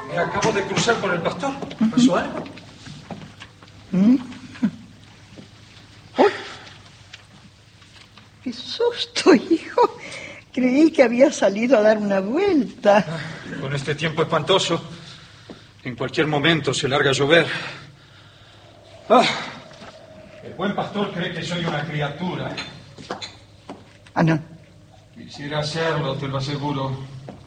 Me acabo de cruzar con el pastor. ¿Pasó algo? ¡Uy! ¡Qué susto, hijo! Creí que había salido a dar una vuelta. Con este tiempo espantoso, en cualquier momento se larga a llover. El buen pastor cree que soy una criatura. No. Quisiera hacerlo, te lo aseguro.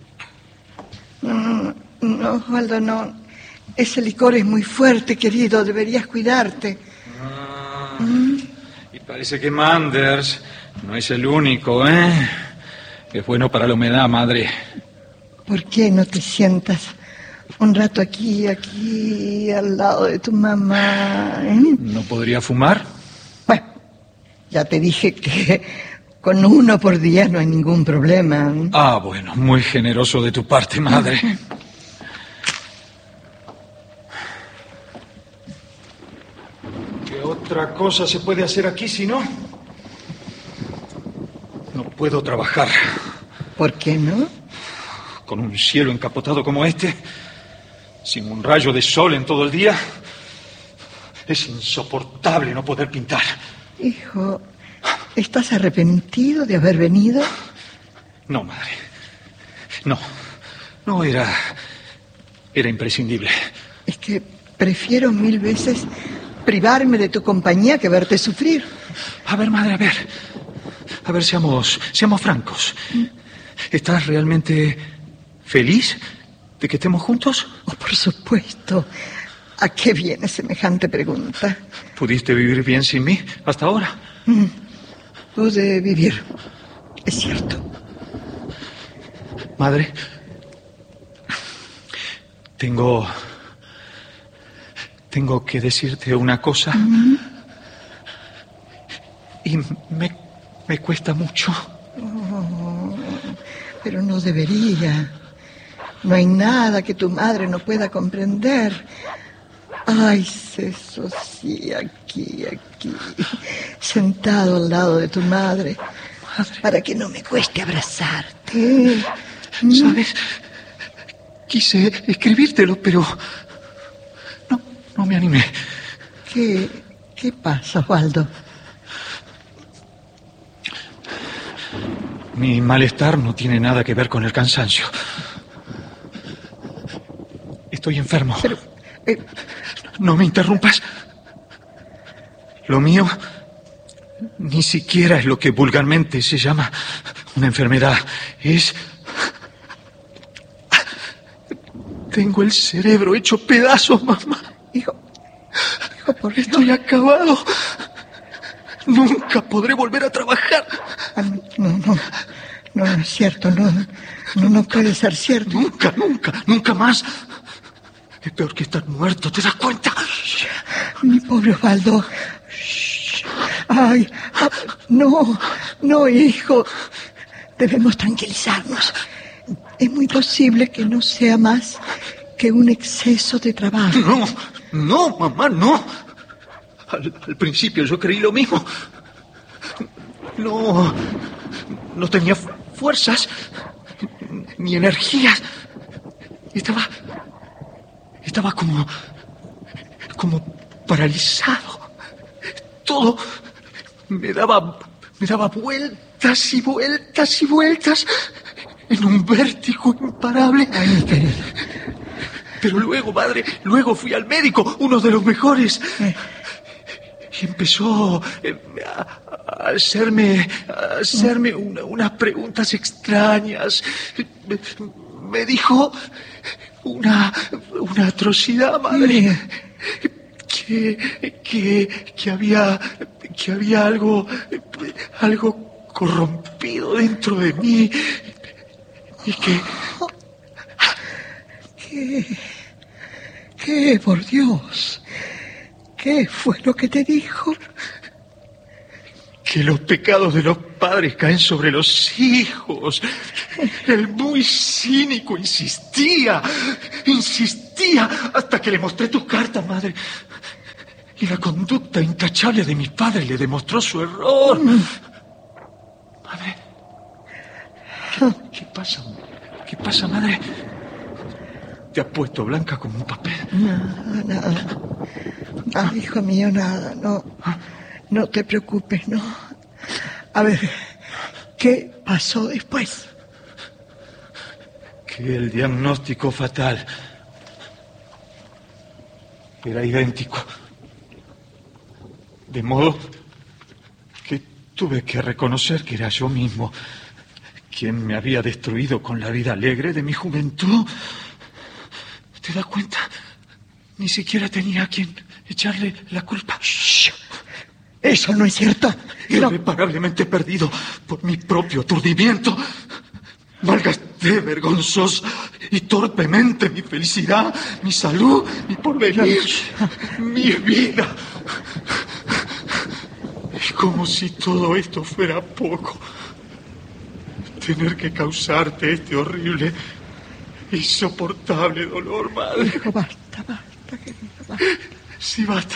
No, Osvaldo, no. Ese licor es muy fuerte, querido. Deberías cuidarte. Y parece que Manders no es el único, ¿eh? Es bueno para la humedad, madre. ¿Por qué no te sientas un rato aquí, al lado de tu mamá? ¿No podría fumar? Bueno, ya te dije que con 1 por día no hay ningún problema. Bueno, muy generoso de tu parte, madre. ¿Qué otra cosa se puede hacer aquí si no? No puedo trabajar. ¿Por qué no? Con un cielo encapotado como este, sin un rayo de sol en todo el día, es insoportable no poder pintar. Hijo, ¿estás arrepentido de haber venido? No, madre. No, era imprescindible. Es que prefiero 1000 veces privarme de tu compañía que verte sufrir. A ver, madre, a ver, seamos francos. ¿Estás realmente feliz de que estemos juntos? Por supuesto. ¿A qué viene semejante pregunta? ¿Pudiste vivir bien sin mí hasta ahora? Pude vivir, es cierto. Madre, tengo que decirte una cosa. Y me cuesta mucho. Pero no debería. No hay nada que tu madre no pueda comprender. Ay, eso sí, aquí, sentado al lado de tu madre, para que no me cueste abrazarte. ¿Sabes? Quise escribírtelo, pero no me animé. ¿Qué pasa, Osvaldo? Mi malestar no tiene nada que ver con el cansancio. Estoy enfermo. Pero... No me interrumpas. Lo mío ni siquiera es lo que vulgarmente se llama una enfermedad. Tengo el cerebro hecho pedazos, mamá. Hijo, por Dios. Estoy acabado. Nunca podré volver a trabajar. No es cierto. No puede ser cierto. Nunca más. Es peor que estar muerto, ¿te das cuenta? Mi pobre Osvaldo. Ay, no, hijo. Debemos tranquilizarnos. Es muy posible que no sea más que un exceso de trabajo. No, mamá, no. Al principio yo creí lo mismo. No tenía fuerzas ni energías. Estaba como paralizado. Todo me daba vueltas y vueltas y vueltas en un vértigo imparable. Ay, mi querido. Pero luego, madre, fui al médico, uno de los mejores. Y empezó a hacerme unas preguntas extrañas. Me dijo una atrocidad, madre. Que había algo corrompido dentro de mí. Y que... ¿Qué, por Dios? ¿Qué fue lo que te dijo? Que los pecados de los padres caen sobre los hijos. El muy cínico insistía hasta que le mostré tus cartas, madre. Y la conducta intachable de mi padre le demostró su error. Madre, ¿qué pasa, madre? te ha puesto blanca como un papel. Nada. Ah, hijo mío, nada. No te preocupes, no. A ver, ¿qué pasó después? Que el diagnóstico fatal era idéntico. De modo que tuve que reconocer que era yo mismo quien me había destruido con la vida alegre de mi juventud. ¿Te das cuenta? Ni siquiera tenía a quien echarle la culpa. Shh. Eso no es cierto. Irreparablemente perdido por mi propio aturdimiento. Malgasté vergonzosa y torpemente mi felicidad, mi salud, mi porvenir, mi vida. Y como si todo esto fuera poco, tener que causarte este horrible, insoportable dolor, madre. Hijo, basta, querido, basta. Sí, basta,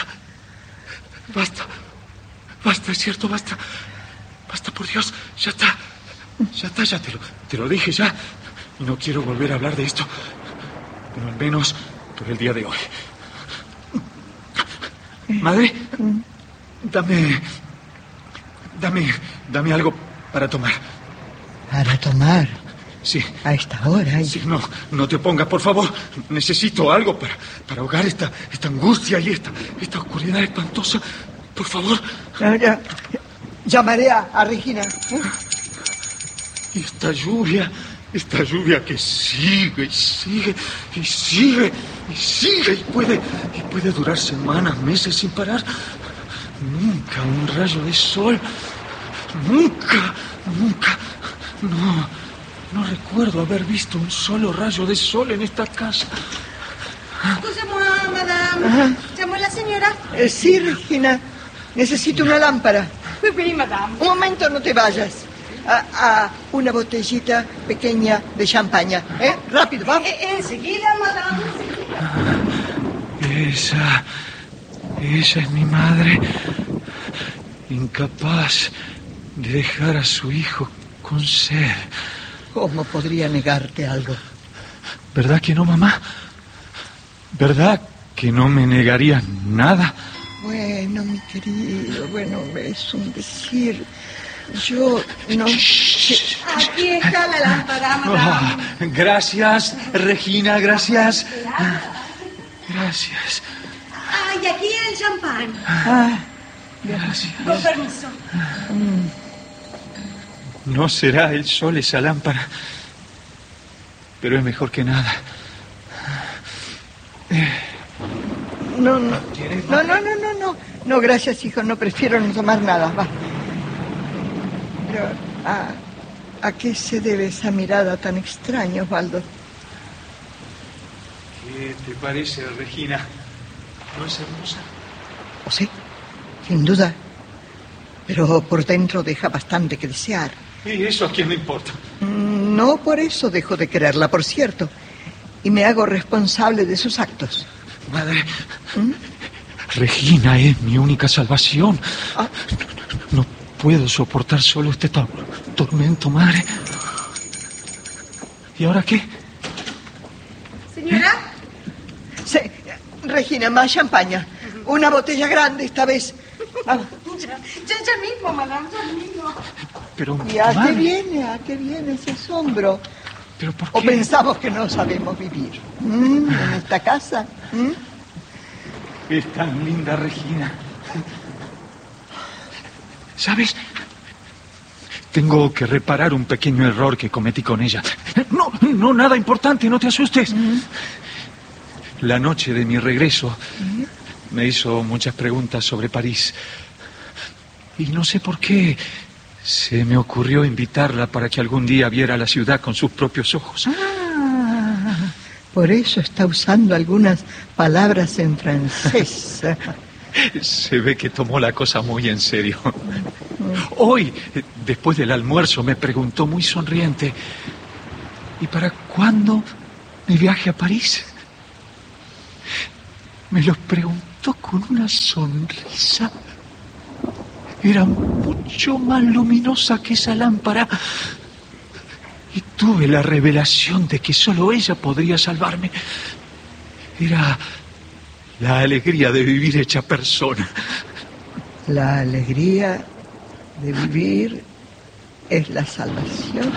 es cierto, basta, por Dios, ya está, ya te lo dije ya, y no quiero volver a hablar de esto, pero al menos por el día de hoy. Madre, dame algo para tomar. ¿Para tomar? Sí. A esta hora. Sí, no te opongas, por favor. Necesito algo para ahogar esta angustia y esta oscuridad espantosa. Por favor. Ya. Llamaré a Regina. Y esta lluvia que sigue y puede durar semanas, meses sin parar. Nunca un rayo de sol. Nunca. No recuerdo haber visto un solo rayo de sol en esta casa. Excusez-moi, madame. ¿Llamó la señora? Sí, Regina. Necesito una lámpara. Oui, madame. Un momento, no te vayas. A una botellita pequeña de champaña. Rápido, vamos. Enseguida, madame. Esa es mi madre. Incapaz de dejar a su hijo con sed. ¿Cómo podría negarte algo? ¿Verdad que no, mamá? ¿Verdad que no me negaría nada? Bueno, mi querido, es un decir. Yo no... Aquí está la lámpara, madame. Gracias, Regina, gracias. Gracias. Y aquí el champán. Gracias. Con permiso. No será el sol esa lámpara, pero es mejor que nada. No, gracias, hijo, no prefiero no tomar nada, va. Pero, ¿a qué se debe esa mirada tan extraña, Osvaldo? ¿Qué te parece, Regina? ¿No es hermosa? ¿O sí? Sin duda. Pero por dentro deja bastante que desear. ¿Y eso a quién le importa? No por eso dejo de quererla, por cierto. Y me hago responsable de sus actos. Madre, Regina es mi única salvación. No puedo soportar solo este tormento, madre. ¿Y ahora qué? ¿Señora? Sí, Regina, más champaña. Una botella grande esta vez. Vamos. Ya mismo, madame, ya mismo. Pero, ¿Y a qué viene ese asombro? ¿Pero por qué? ¿O pensamos que no sabemos vivir en esta casa? Es tan linda, Regina. ¿Sabes? Tengo que reparar un pequeño error que cometí con ella. No, nada importante, no te asustes. La noche de mi regreso me hizo muchas preguntas sobre París. Y no sé por qué se me ocurrió invitarla para que algún día viera la ciudad con sus propios ojos. Por eso está usando algunas palabras en francés. Se ve que tomó la cosa muy en serio. Hoy, después del almuerzo, me preguntó muy sonriente: ¿y para cuándo mi viaje a París? Me lo preguntó con una sonrisa. Era mucho más luminosa que esa lámpara y tuve la revelación de que solo ella podría salvarme. Era la alegría de vivir hecha persona. La alegría de vivir es la salvación.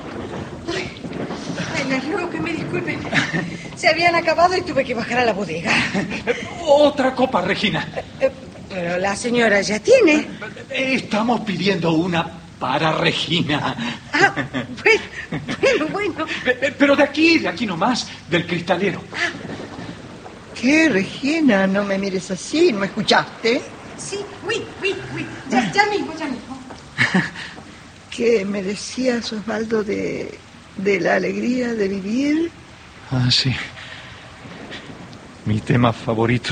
Ay, les ruego que me disculpen. Se habían acabado y tuve que bajar a la bodega. Otra copa, Regina. Pero la señora ya tiene. Estamos pidiendo una para Regina. Ah, bueno. Pero de aquí nomás, del cristalero. ¿Qué, Regina? No me mires así, ¿no me escuchaste? Sí, uy. Ya mismo. ¿Qué me decías, Osvaldo, de la alegría de vivir? Ah, sí. Mi tema favorito.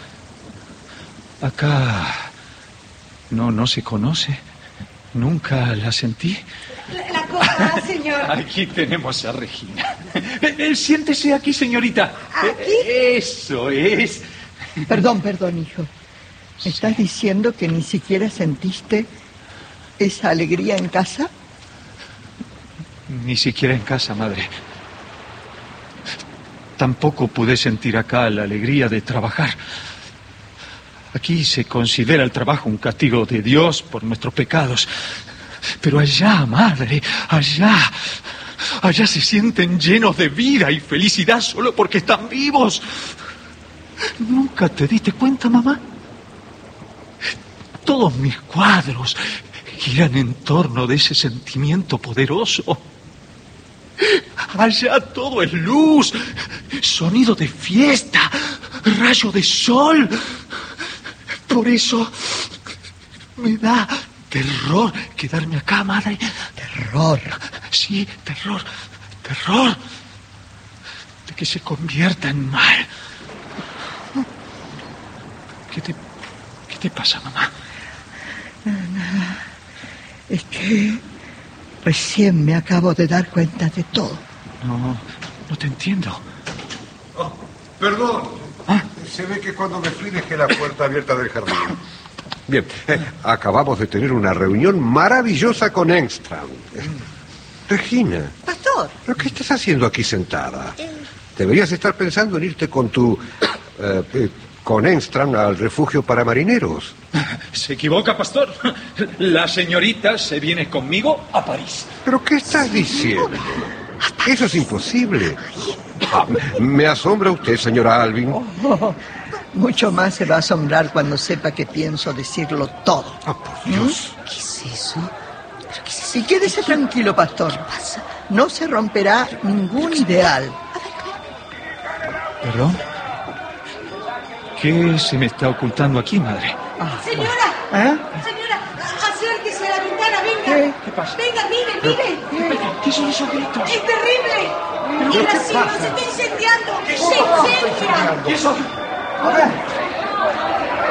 Acá no se conoce. Nunca la sentí. La copa, señor. Aquí tenemos a Regina. Siéntese aquí, señorita. ¿Aquí? Eso es. Perdón, hijo. ¿Me estás diciendo que ni siquiera sentiste esa alegría en casa? Ni siquiera en casa, madre. Tampoco pude sentir acá la alegría de trabajar. Aquí se considera el trabajo un castigo de Dios por nuestros pecados. Pero allá, madre, allá se sienten llenos de vida y felicidad solo porque están vivos. ¿Nunca te diste cuenta, mamá? Todos mis cuadros giran en torno de ese sentimiento poderoso. Allá todo es luz, sonido de fiesta, rayo de sol. Por eso me da terror quedarme acá, madre. Terror. Sí, terror. De que se convierta en mal. ¿Qué te pasa, mamá? Nada. Es que recién me acabo de dar cuenta de todo. No te entiendo. Oh, perdón. Se ve que cuando me fui dejé la puerta abierta del jardín. Bien, acabamos de tener una reunión maravillosa con Engström. Regina. Pastor. ¿Pero qué estás haciendo aquí sentada? Deberías estar pensando en irte con con Engström al refugio para marineros. Se equivoca, pastor. La señorita se viene conmigo a París. ¿Pero qué estás diciendo? Eso es imposible. Me asombra usted, señora Alvin. Mucho más se va a asombrar cuando sepa que pienso decirlo todo. Por Dios. ¿Qué es eso? Y quédese tranquilo, pastor. No se romperá ningún ideal. ¿Perdón? ¿Qué se me está ocultando aquí, madre? Señora. Señora, acérquese a la ventana, venga. ¿Qué pasa? Venga, mire. ¿Qué son esos gritos? Es terrible. El asilo se está incendiando. Se incendia. ¿Y eso? A ver.